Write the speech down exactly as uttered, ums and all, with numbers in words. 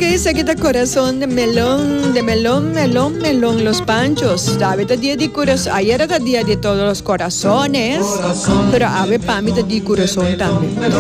que dice aquí de corazón de melón, de melón, melón, melón, los panchos. Ave de día de corazón. Ayer era día de todos los corazones, pero ave para mí de día corazón también.